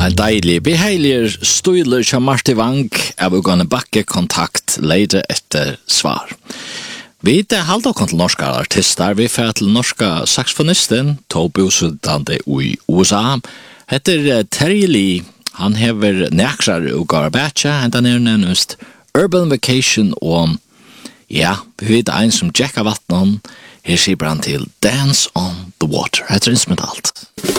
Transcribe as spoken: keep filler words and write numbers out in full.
En deilig, beheilig støyler som Marti Wang er vi gående bakke kontakt leide etter svar. Vi er halvt av til norske artister. Vi er til norske saxofonisten, Tobiusudande i U S A. Heter Terry Lee. Han hever næksar og Garabacha, og den er nærmest Urban Vacation og ja, vi vet en som Jack av vattnet. Her sier han til Dance on the Water. Heter instrumentalt.